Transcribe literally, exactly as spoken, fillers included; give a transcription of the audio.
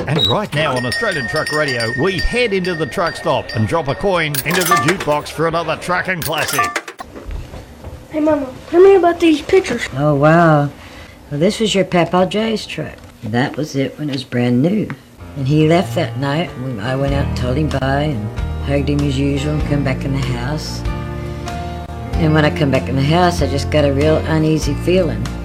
And right now on Australian Truck Radio, we head into the truck stop and drop a coin into the jukebox for another trucking classic. Hey, Mama, tell me about these pictures. Oh, wow. Well, this was your Papa J's truck. That was it when it was brand new. And he left that night when I went out and told him bye and hugged him as usual and come back in the house. And when I come back in the house, I just got a real uneasy feeling.